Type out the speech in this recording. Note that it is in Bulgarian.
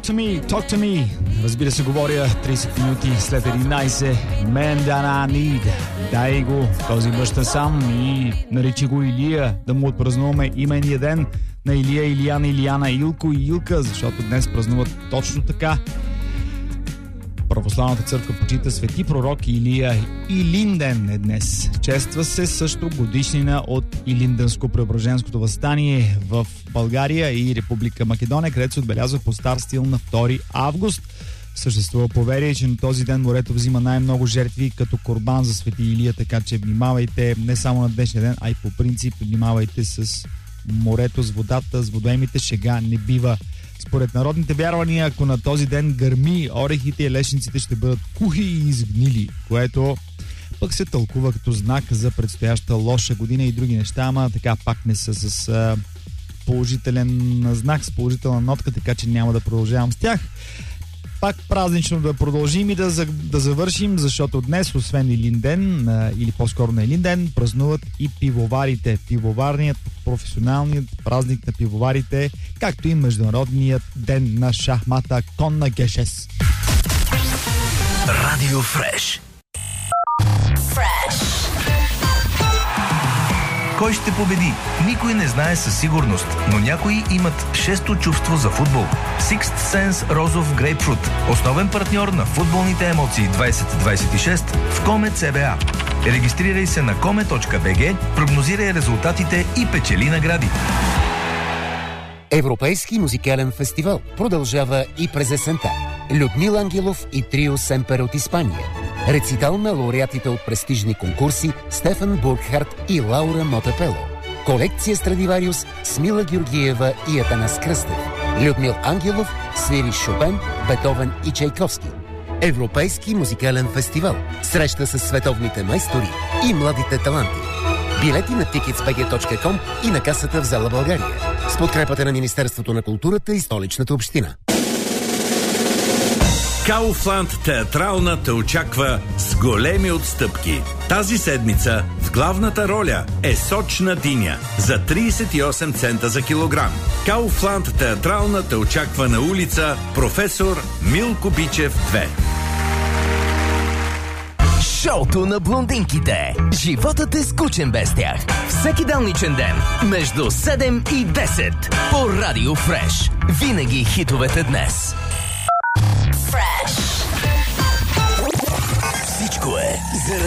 Talk to me. Разбира се, говоря 30 минути след 11. Man that I need. Дай го този мъж сам и наричи го Илия, да му отпразнуваме имения ден на Илия, Илияна, Илияна, Илко и Илка, защото днес празнуват точно така. Православната църква почита свети пророк Илия. Илинден е днес. Чества се също годишнина от Илинденско-Преображенското въстание в България и Република Македония, където се отбелязва по стар стил на 2 август. Съществува поверие, че на този ден морето взима най-много жертви като корбан за свети Илия, така че внимавайте не само на днешния ден, а и по принцип внимавайте с морето, с водата, с водоемите. Шега не бива. Според народните вярвания, ако на този ден гърми, орехите и лешниците ще бъдат кухи и изгнили, което пък се тълкува като знак за предстояща лоша година и други неща, ама така пак не са с положителен знак, с положителна нотка, така че няма да продължавам с тях. Пак празнично да продължим и да завършим, защото днес, освен Илинден, или по-скоро на Илинден, празнуват и пивоварите. Пивоварният, професионалният празник на пивоварите, както и Международният ден на шахмата Конна Гешес. Радио Фреш. Кой ще победи? Никой не знае със сигурност, но някои имат шесто чувство за футбол. Sixth Sense Розов Грейпфрут. Основен партньор на футболните емоции 2026 в Комет СБА. Регистрирай се на comet.bg, прогнозирай резултатите и печели награди. Европейски музикален фестивал продължава и през есента. Людмил Ангелов и трио Семпер от Испания. Рецитал на лауреатите от престижни конкурси Стефан Бургхарт и Лаура Мотапело. Колекция Страдивариус с Мила Георгиева и Атанас Кръстев. Людмил Ангелов свири Шопен, Бетовен и Чайковски. Европейски музикален фестивал. Среща с световните майстори и младите таланти. Билети на ticketsbg.com и на касата в зала България. С подкрепата на Министерството на културата и Столичната община. Кауфланд театрална те очаква с големи отстъпки. Тази седмица в главната роля е сочна диня за 38 цента за килограм. Кауфланд театрална те очаква на улица Професор Милко Бичев 2. Шоуто на блондинките. Животът е скучен без тях. Всеки делничен ден между 7 и 10 по Радио Фреш. Винаги хитовете днес. Всичко е за